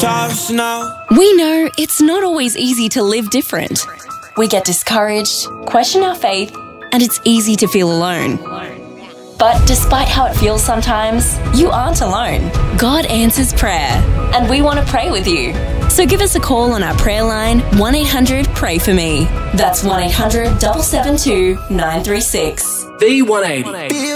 toss now. We know it's not always easy to live different. We get discouraged, question our faith, and it's easy to feel alone. But despite how it feels sometimes, you aren't alone. God answers prayer. And we want to pray with you. So give us a call on our prayer line, 1-800-PRAY-FOR-ME. That's 1-800-772-936. V180.